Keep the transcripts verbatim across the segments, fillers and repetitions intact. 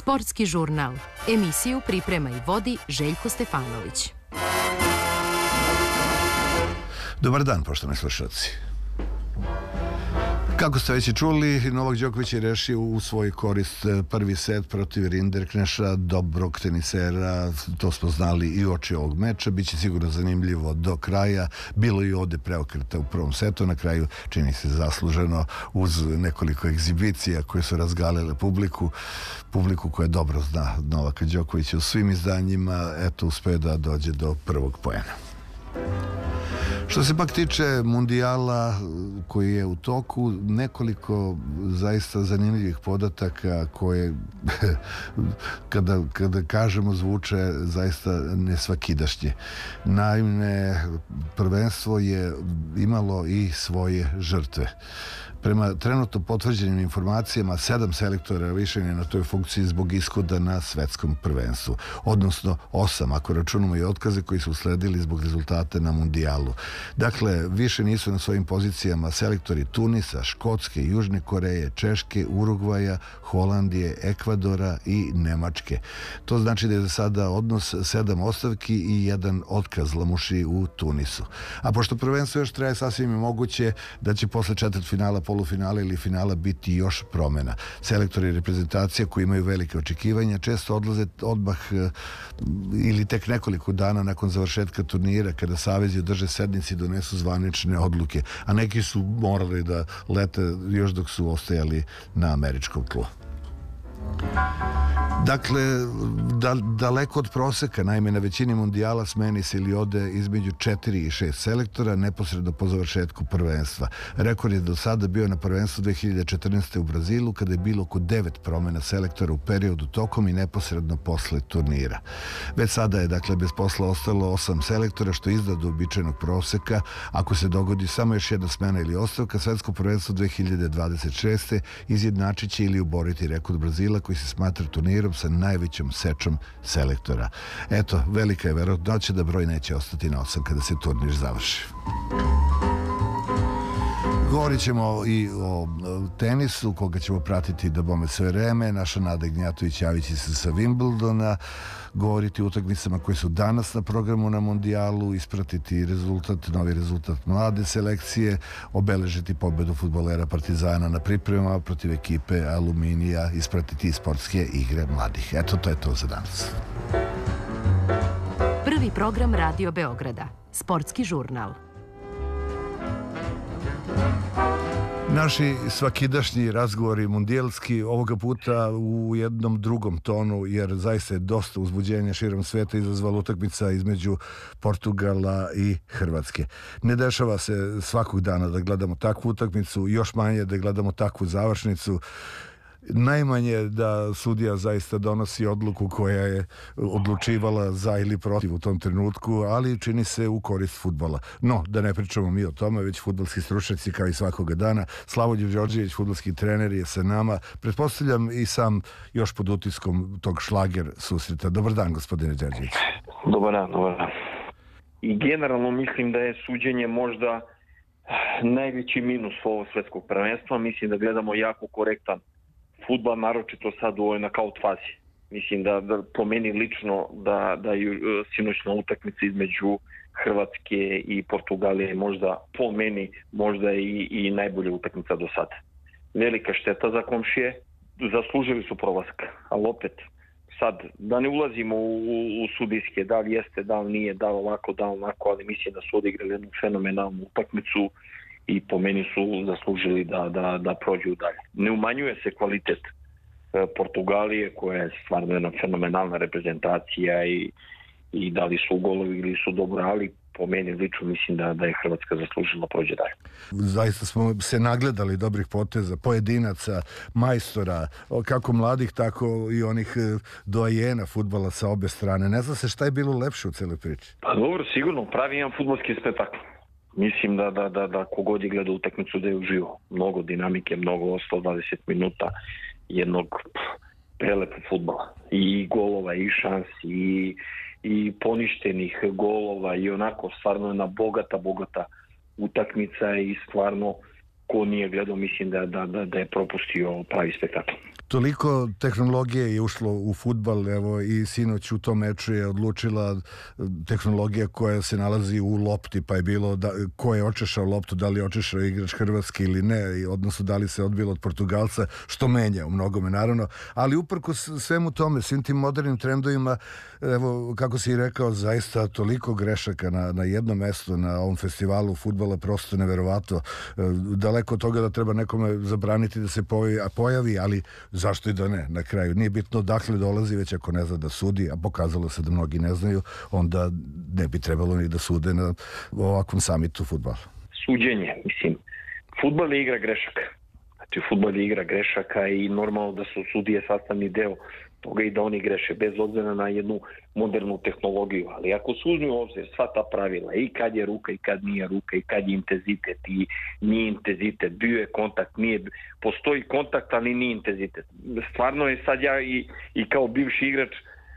Sportski žurnal. Emisiju priprema i vodi Željko Stefanović. Dobar dan, poštovani slušalci. Kako ste već i čuli, Novak Đoković je rešio u svoj korist prvi set protiv Rinderkneša, dobrog tenisera, to smo znali i uoči ovog meča, biće sigurno zanimljivo do kraja. Bilo i ovde preokreta u prvom setu, na kraju čini se zasluženo uz nekoliko egzibicija koje su razgalile publiku, publiku koja dobro zna Novaka Đokovića u svim izdanjima, eto uspeo da dođe do prvog poena. Što se pak tiče mundijala koji je u toku, nekoliko zaista zanimljivih podataka koje kada, kada kažemo zvuče zaista nesvakidašnje. Naime, prvenstvo je imalo i svoje žrtve. Prema trenutno potvrđenim informacijama, sedam selektora više je na toj funkciji zbog ishoda na svetskom prvenstvu. Odnosno osam, ako računamo i otkaze koji su usledili zbog rezultata na mundijalu. Dakle, više nisu na svojim pozicijama selektori Tunisa, Škotske, Južne Koreje, Češke, Urugvaja, Holandije, Ekvadora i Nemačke. To znači da je za sada odnos sedam ostavki i jedan otkaz Lamuši u Tunisu. A pošto prvenstvo još traje, sasvim je moguće da će posle četvrtfinala, polufinala ili finala biti još promjena. Selektori reprezentacije koji imaju velike očekivanja često odlaze odmah ili tek nekoliko dana nakon završetka turnira kada savezi održe sednici i donesu zvanične odluke, a neki su morali da lete još dok su ostajali na američkom tlu. Dakle, da, daleko od proseka, naime na većini mundijala smeni se ili ode između četiri i šest selektora neposredno po završetku prvenstva. Rekord je do sada bio na prvenstvu dve hiljade četrnaeste. u Brazilu kada je bilo oko devet promjena selektora u periodu tokom i neposredno posle turnira. Već sada je dakle bez posla ostalo osam selektora što je iznad uobičajenog proseka. Ako se dogodi samo još jedna smena ili ostavka, svetsko prvenstvo dve hiljade dvadeset šeste. izjednačit će ili uboriti rekord Brazila koji se smatra turnirom sa najvećom sečom selektora. Eto, velika je verovatnoća da broj neće ostati na osam kada se turnir završi. Govorit ćemo i o tenisu, koga ćemo pratiti da bome sve vreme. Naša Nada Ignjatović javit će se sa Wimbledona, govoriti o utakmicama koje su danas na programu na mundijalu, ispratiti rezultat, novi rezultat mlade selekcije, obeležiti pobedu fudbalera Partizana na pripremama protiv ekipe Aluminija, ispratiti sportske igre mladih. Eto, to je to za danas. Prvi program Radio Beograda. Sportski žurnal. Naši svakidašnji razgovori mundijalski ovoga puta u jednom drugom tonu, jer zaista je dosta uzbuđenja širom sveta izazvala utakmica između Portugala i Hrvatske. Ne dešava se svakog dana da gledamo takvu utakmicu, još manje da gledamo takvu završnicu. Najmanje da sudija zaista donosi odluku koja je odlučivala za ili protiv u tom trenutku, ali čini se u korist fudbala. No, da ne pričamo mi o tome, već fudbalski stručnjaci kao i svakoga dana. Slavoljub Đorđević, fudbalski trener, je sa nama. Pretpostavljam i sam još pod utiskom tog šlager susreta. Dobar dan, gospodine Đorđević. Dobar dan, dobar dan. I generalno mislim da je suđenje možda najveći minus ovog svetskog prvenstva. Mislim da gledamo jako korektan fudbal, naročito sad u ovoj knockout fazi. Mislim da, da po meni lično da, da je sinoćna utakmica između Hrvatske i Portugalije možda po meni možda i, i najbolja utakmica do sada. Velika šteta za komšije, zaslužili su prolazak, ali opet sad da ne ulazimo u, u, u sudijske, da li jeste, da li nije, da li ovako, da li onako, ali mislim da su odigrali jednu fenomenalnu utakmicu i po meni su zaslužili da, da, da prođu dalje. Ne umanjuje se kvalitet e, Portugalije, koja je stvarno jedna fenomenalna reprezentacija i, i da li su golovi ili su dobro, ali po meni lično mislim da, da je Hrvatska zaslužila prođe dalje. Zaista smo se nagledali dobrih poteza, pojedinaca, majstora, kako mladih, tako i onih doajena fudbala sa obe strane. Ne zna se šta je bilo lepše u celoj priči. Pa dobro, sigurno, pravi jedan fudbalski spektakl. Mislim da, da, da, da kogod je gleda utakmicu da je uživo. Mnogo dinamike, mnogo sto dvadeset minuta jednog prelepog fudbala. I golova, i šansi, i, i poništenih golova, i onako stvarno jedna bogata, bogata utakmica i stvarno ko nije gledao, mislim da, da, da, da je propustio pravi spektakl. Toliko tehnologije je ušlo u fudbal, evo i sinoć u tom meču je odlučila tehnologija koja se nalazi u lopti, pa je bilo da, ko je očešao loptu, da li je očešao igrač Hrvatske ili ne, odnosno da li se odbilo od Portugalca, što menja u mnogome naravno, ali uprkos svemu tome, svim tim modernim trendovima, evo kako si i rekao, zaista toliko grešaka na, na jednom mestu na ovom festivalu fudbala, prosto neverovatno. Daleko od toga da treba nekome zabraniti da se pojavi, ali zašto i da ne, na kraju. Nije bitno odakle dolazi, već ako ne zna da sudi, a pokazalo se da mnogi ne znaju, onda ne bi trebalo ni da sude na ovakvom samitu fudbala. Suđenje, mislim, fudbal je igra grešaka. Znači, fudbal je igra grešaka i normalno da su sudije sastavni deo toga i da oni greše, bez obzira na jednu modernu tehnologiju. Ali ako su uzmi u obzir sva ta pravila, i kad je ruka, i kad nije ruka, i kad je intenzitet, i nije intenzitet, bio je kontakt, nije, postoji kontakt, ali nije intenzitet. Stvarno je sad ja i, i kao bivši igrač,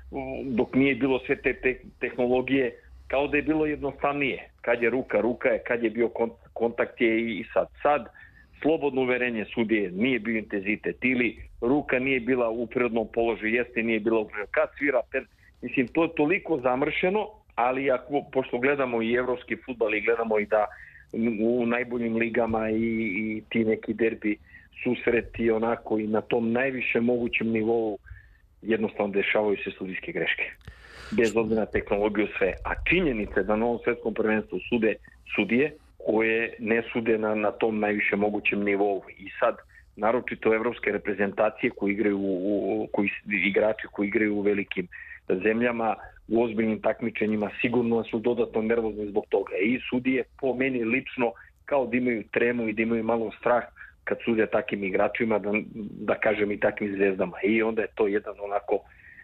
dok nije bilo sve te, te tehnologije, kao da je bilo jednostavnije. Kad je ruka, ruka je, kad je bio kontakt je i sad. Sad, slobodno uverenje sudije, nije bio intenzitet ili ruka nije bila u prirodnom položaju, jeste nije bila u prirodnom. Kad svira, ten, mislim, to je toliko zamršeno, ali ako, pošto gledamo i evropski fudbal i gledamo i da u najboljim ligama i, i ti neki derbi susreti onako i na tom najvišem mogućem nivou jednostavno dešavaju se sudijske greške. Bez obzira na tehnologiju sve. A činjenica da na ovom svetskom prvenstvu sude sudije koje ne sude na, na tom najviše mogućem nivou. I sad, naročito evropske reprezentacije koji igraju u, koji, igrači koji igraju u velikim zemljama, u ozbiljnim takmičenjima, sigurno su dodatno nervozni zbog toga. I sudije po meni lično kao da imaju tremu i da imaju malo strah kad sude takim igračima, da, da kažem i takvim zvezdama. I onda je to jedan onako,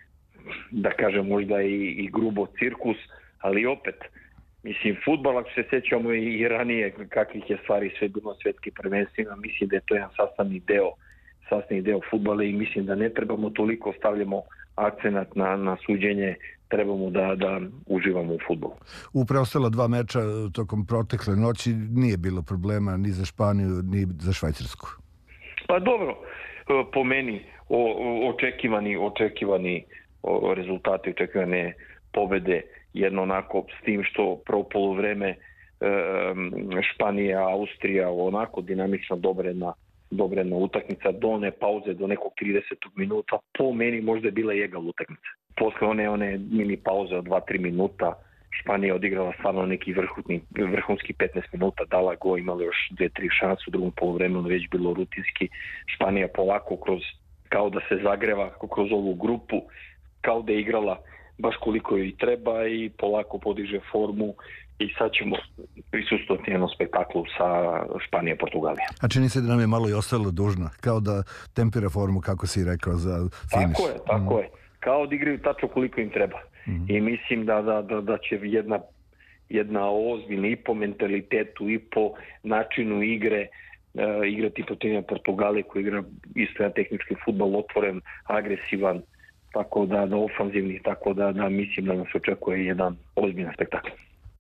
da kažem možda i, i grubo cirkus, ali opet, mislim, fudbal, ako se sjećamo i ranije kakvih je stvari sve bilo na svetskim prvenstvima, mislim da je to jedan sastavni deo, sastavni deo fudbala i mislim da ne trebamo toliko stavljamo akcenat na, na suđenje, trebamo da, da uživamo u fudbalu. U preostala dva meča tokom protekle noći nije bilo problema ni za Španiju, ni za Švajcarsku. Pa dobro, po meni o, očekivani, očekivani o, rezultati, očekivane pobede, jedno onako s tim što prvo poluvreme e, Španija, Austrija onako dinamično dobrena, dobrena utakmica do one pauze, do nekog tridesetog minuta, po meni možda je bila egal utakmica. Posle one, one mini pauze od dva do tri minuta Španija odigrala stvarno neki vrhunski, vrhunski petnaest minuta, dala go, imala još dve tri šanse u drugom poluvremenu, već bilo rutinski. Španija polako kroz, kao da se zagreva kroz ovu grupu, kao da je igrala baš koliko joj treba i polako podiže formu i sad ćemo prisustvovati jednom spektaklu sa Španije i Portugalije. A čini se da nam je malo i ostalo dužna, kao da tempira formu, kako si rekao, za finiš. Tako je, tako mm. je. Kao da igraju tačno koliko im treba. Mm. I mislim da, da, da, da će jedna, jedna ozbiljna i po mentalitetu i po načinu igre uh, igrati protiv Portugalije koji igra isto na tehnički fudbal, otvoren, agresivan, tako da, da ofanzivni, tako da, da mislim da nas očekuje jedan ozbiljan spektakl.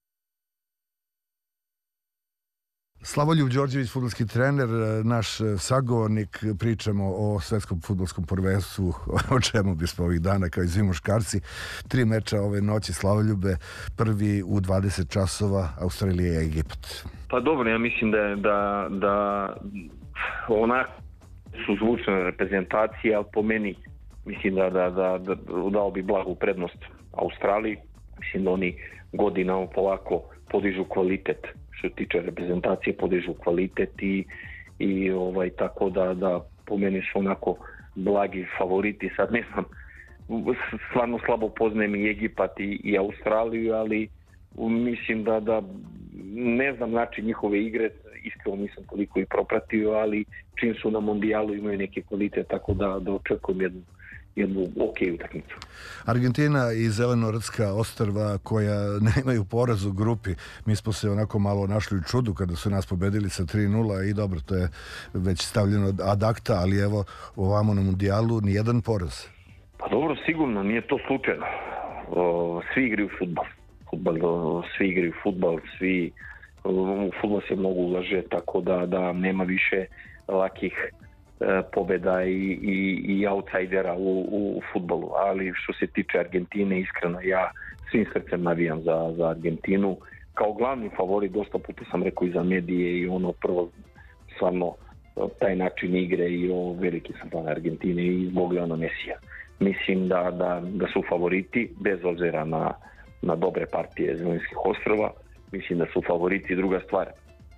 Slavoljub Đorđević, fudbalski trener, naš sagovornik, pričamo o svetskom fudbalskom prvenstvu, o čemu bismo ovih dana kao i svi muškarci. Tri meča ove noći, Slavoljube, prvi u dvadeset časova, Australija i Egipat. Pa dobro, ja mislim da, da, da onako su zvučne reprezentacije, ali po meni mislim da, da, da, da dao bi blagu prednost Australiji. Mislim da oni godinama polako podižu kvalitet, što tiče reprezentacije, podižu kvalitet i, i ovaj, tako da, da po meni su onako blagi favoriti. Sad ne znam, stvarno slabo poznajem i Egipat i, i Australiju, ali mislim da, da ne znam način njihove igre, iskreno nisam toliko i propratio, ali čim su na mondijalu imaju neki kvalitet, tako da, da očekujem jednu jednu ok utakmicu. Argentina i Zelenorodska ostrva koja nemaju poraz u grupi. Mi smo se onako malo našli u čudu kada su nas pobedili sa tri nula i dobro, to je već stavljeno ad acta, ali evo ovamo na mundijalu nijedan poraz. Pa dobro, sigurno, nije to slučajno. O, svi igraju fudbal. Fudbal, svi igraju fudbal, svi u fudbal se mnogo ulaže, tako da, da nema više lakih e, pobjeda i, i, i outsidera u, u fudbalu. Ali što se tiče Argentine, iskreno ja svim srcem navijam za, za Argentinu. Kao glavni favorit, dosta puta sam rekao i za medije i ono prvo stvarno taj način igre i o veliki sam fan Argentine i zbog Leona Mesija. Mislim da, da, da su favoriti, bez obzira na, na dobre partije Zeleninskih ostrva. Mislim da su favoriti. Druga stvar,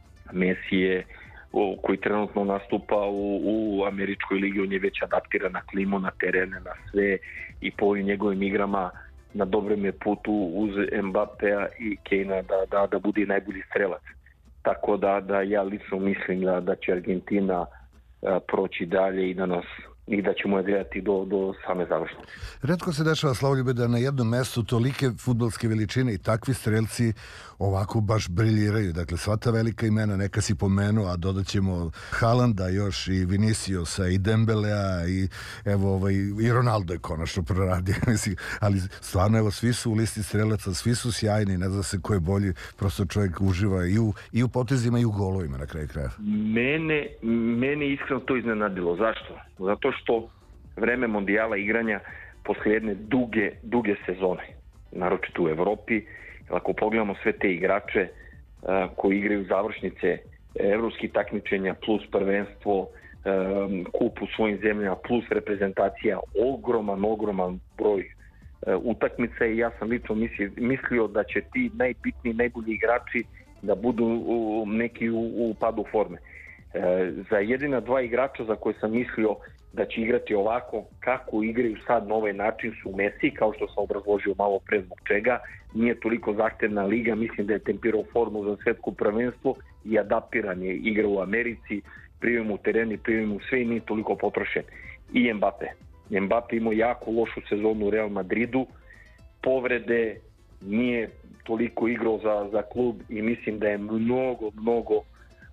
Messi je, koji trenutno nastupa u, u američkoj ligi, on je već adaptiran na klimu, na terene, na sve i po ovim njegovim igrama na dobrem je putu uz Mbappea i Kejna da, da, da bude najbolji strelac. Tako da, da ja lično mislim da, da će Argentina a, proći dalje i da nas i da ćemo je gledati do, do same završnice. Retko se dešava, Slavoljube, da na jednom mestu tolike fudbalske veličine i takvi strelci ovako baš briljiraju. Dakle, sva ta velika imena, neka si pomenuo, a dodat ćemo Haalanda još i Vinisiosa i Dembelea i evo ovaj, i Ronaldo je konačno proradio. Ali stvarno, evo, svi su u listi strelaca, svi su sjajni, ne zna se ko je bolji, prosto čovjek uživa i u, i u potezima i u golovima na kraju kraja. Mene, mene iskreno to iznenadilo. Zašto? Zato što vreme mondijala igranja posle jedne duge, duge sezone, naročito u Evropi, ako pogledamo sve te igrače a, koji igraju završnice evropskih takmičenja plus prvenstvo, a, kup u svojim zemljama plus reprezentacija, ogroman, ogroman broj a, utakmica i ja sam lično mislio, mislio da će ti najbitniji, najbolji igrači da budu u, neki u, u padu forme. E, za jedina dva igrača za koje sam mislio da će igrati ovako kako igraju sad na ovaj način su Messi, kao što sam obrazložio malo pre zbog čega, nije toliko zahtevna liga, mislim da je tempirao formu za svetsko prvenstvo i adaptiran je, igra u Americi, prijem u tereni, prijem u sve i nije toliko potrošen. I Mbappe. Mbappe imao jako lošu sezonu u Real Madridu, povrede, nije toliko igrao za, za klub i mislim da je mnogo, mnogo uh,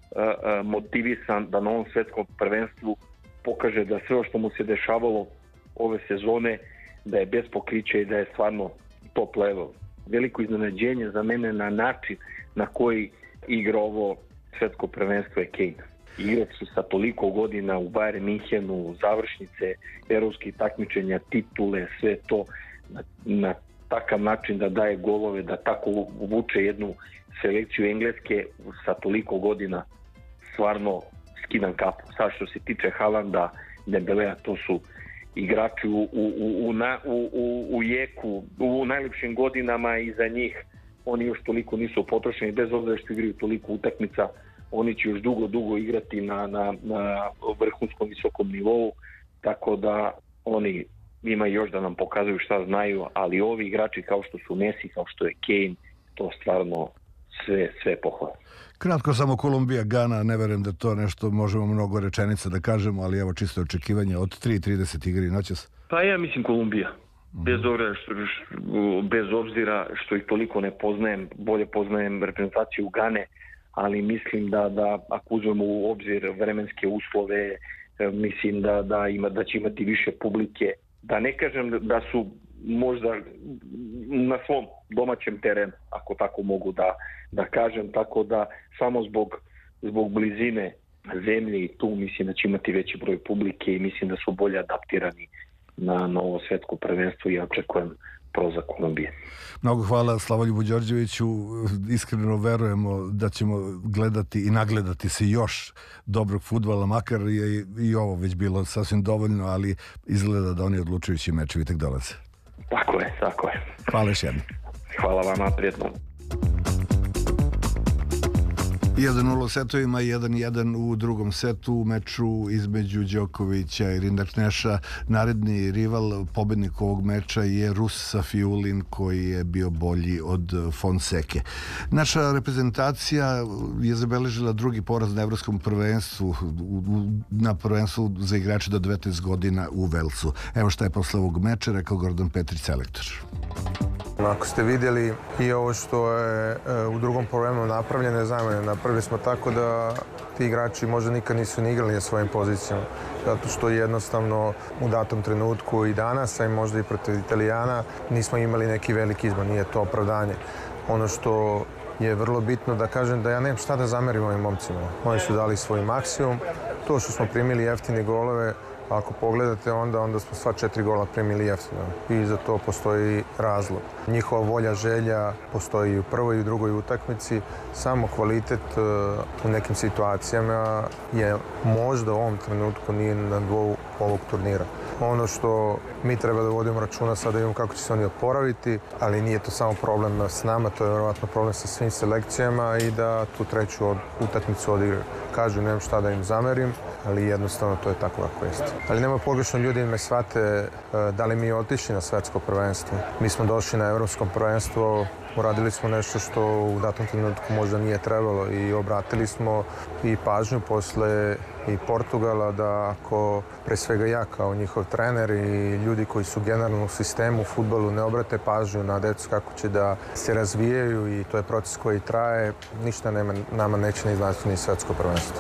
uh, motivisan da na ovom svetskom prvenstvu pokaže da sve što mu se dešavalo ove sezone, da je bez pokrića i da je stvarno top level. Veliko iznenađenje za mene na način na koji igra ovo svetsko prvenstvo je Kane. Igrač su sa toliko godina u Bayern Minhenu, završnice, evropskih takmičenja, titule, sve to na, na takav način da daje golove, da tako vuče jednu selekciju Engleske sa toliko godina, stvarno skidam kapu. Sad što se tiče Haalanda, Dembelea, to su igrači u, u, u, u, u, u jeku, u najljepšim godinama i za njih oni još toliko nisu potrošeni, bez obzira što igraju toliko utakmica, oni će još dugo, dugo igrati na, na, na vrhunskom visokom nivou, tako da oni ima još da nam pokazuju šta znaju, ali ovi igrači kao što su Messi, kao što je Kane, to stvarno sve, sve pohvala. Kratko samo Kolumbija, Gana, ne verujem da to nešto možemo mnogo rečenica da kažemo, ali evo čisto očekivanje od tri trideset igri noćas. Pa ja mislim Kolumbija. Bez obzira što, bez obzira što ih toliko ne poznajem, bolje poznajem reprezentaciju Gane, ali mislim da, da ako uzmemo u obzir vremenske uslove, mislim da, da, ima, da će imati više publike. Da ne kažem da su možda na svom domaćem terenu, ako tako mogu da, da kažem, tako da samo zbog, zbog blizine zemlje i tu mislim da će imati veći broj publike i mislim da su bolje adaptirani na novo svetsko prvenstvo i ja očekujem prolazak Kolumbije. Mnogo hvala Slavoljubu Đorđeviću, iskreno verujemo da ćemo gledati i nagledati se još dobrog fudbala, makar je i ovo već bilo sasvim dovoljno, ali izgleda da oni odlučujući mečevi tek dolaze. Tako je, tako je. Hvala još jednom. Hvala vama, prijetno. jedan nula u setovima, jedan jedan u drugom setu u meču između Đokovića i Rinderkneša. Naredni rival, pobednik ovog meča je Rus Safiulin koji je bio bolji od Fonseke. Naša reprezentacija je zabeležila drugi poraz na evropskom prvenstvu, na prvenstvu za igrače do devetnaest godina u Velsu. Evo šta je posle ovog meča rekao Gordon Petrić, selektor. Ako ste vidjeli i ovo što je u drugom poluvremenu napravljeno, znamo, napravili smo tako da ti igrači možda nikad nisu ni igrali na svojim pozicijama. Zato što jednostavno u datom trenutku i danas, a i možda i protiv Italijana, nismo imali neki veliki izbor, nije to opravdanje. Ono što je vrlo bitno da kažem da ja nemam šta da zamerim ovim momcima. Oni su dali svoj maksimum. To što smo primili jeftine golove, ako pogledate, onda, onda smo sva četiri gola primili jeftino i za to postoji razlog. Njihova volja, želja postoji i u prvoj i u drugoj utakmici, samo kvalitet u nekim situacijama je možda u ovom trenutku nije na nivou ovog turnira. Ono što mi treba da vodimo računa sada imamo kako će se oni oporaviti, ali nije to samo problem s nama, to je vjerovatno problem sa svim selekcijama i da tu treću utakmicu odigraju. Kažu, nemam šta da im zamerim, ali jednostavno to je tako kako jeste. Ali nema pogrešno, ljudi me shvate da li mi otišli na svetsko prvenstvo. Mi smo došli na evropsko prvenstvo, uradili smo nešto što u datom trenutku možda nije trebalo i obratili smo i pažnju posle i Portugala da ako pre svega ja kao njihov trener i ljudi koji su generalno u sistemu u fudbalu ne obrate pažnju na decu kako će da se razvijaju i to je proces koji traje, ništa nema, nama neće ni znači ni svetsko prvenstvo.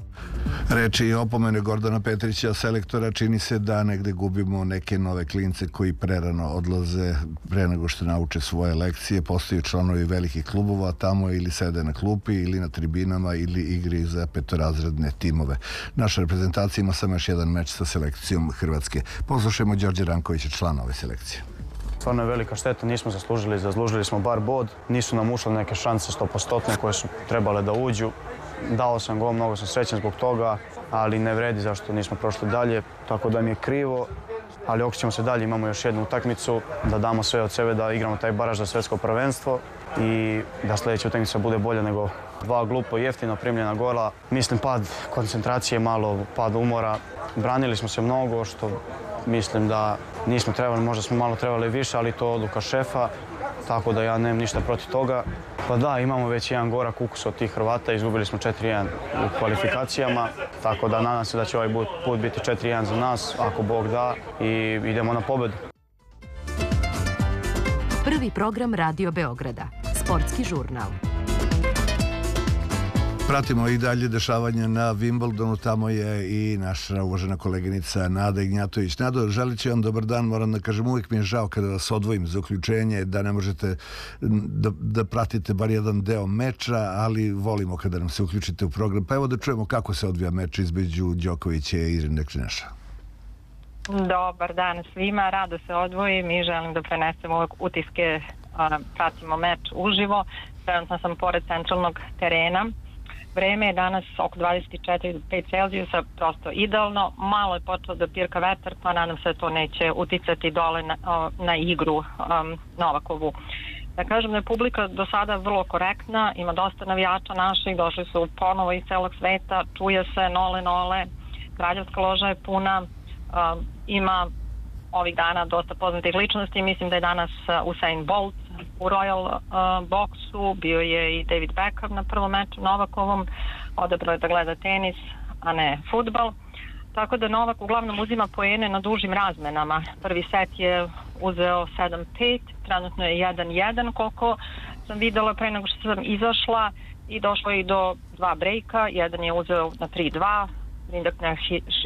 Reči i opomene Gordana Petrića, selektora, čini se da negde gubimo neke nove klince koji prerano odlaze pre nego što nauče svoje lekcije, postaju članovi velikih klubova tamo ili sede na klupi ili na tribinama ili igri za petorazredne timove. Naša reprezentacija ima samo još jedan meč sa selekcijom Hrvatske. Poslušajmo Đorđe Rankovića, člana ove selekcije. Stvarno je velika šteta, nismo zaslužili, zaslužili smo bar bod, nisu nam ušle neke šanse stopostotne koje su trebale da uđu. Dao sam gol, mnogo sam srećan zbog toga, ali ne vredi zašto nismo prošli dalje, tako da mi je krivo, ali okrećemo se dalje, imamo još jednu utakmicu, da damo sve od sebe, da igramo taj baraž za svetsko prvenstvo i da sljedeća utakmica bude bolja nego dva glupo i jeftino primljena gola. Mislim, pad koncentracije, malo pad umora, branili smo se mnogo, što mislim da nismo trebali, možda smo malo trebali više, ali to je odluka šefa, tako da ja nemam ništa protiv toga. Pa da, imamo već jedan gorak ukus od tih Hrvata, izgubili smo četiri jedan u kvalifikacijama, tako da nadam se da će ovaj put biti četiri jedan za nas, ako Bog da, i idemo na pobedu. Prvi program Radio Beograda, sportski žurnal. Pratimo i dalje dešavanja na Wimbledonu, tamo je i naša uvažena koleginica Nada Ignjatović. Nado, želit ću vam dobar dan, moram da kažem, uvijek mi je žao kada vas odvojim za uključenje, da ne možete da, da pratite bar jedan deo meča, ali volimo kada nam se uključite u program. Pa evo da čujemo kako se odvija meč između Đokovića i Rinderkneš Kneša. Dobar dan svima, rado se odvojim i želim da prenesem ove utiske, pratimo meč uživo. Trenutno sam pored centralnog terena. Vreme je danas oko dvadeset četiri do pet Celzijusa, prosto idealno. Malo je počelo da pirka vetar, pa nadam se da to neće uticati dole na, na igru um, Novakovu. Da kažem da je publika do sada vrlo korektna, ima dosta navijača naših, došli su ponovo iz celog sveta, čuje se nole nole, kraljevska loža je puna, um, ima ovih dana dosta poznatih ličnosti, mislim da je danas Usain Bolt u Royal uh, boksu, bio je i David Beckham na prvom meču Novakovom, odabrao je da gleda tenis, a ne fudbal. Tako da Novak uglavnom uzima poene na dužim razmenama. Prvi set je uzeo sedam pet, trenutno je jedan jedan koliko sam videla pre nego što sam izašla i došlo i do dva brejka, jedan je uzeo na tri dva, Rinderkneš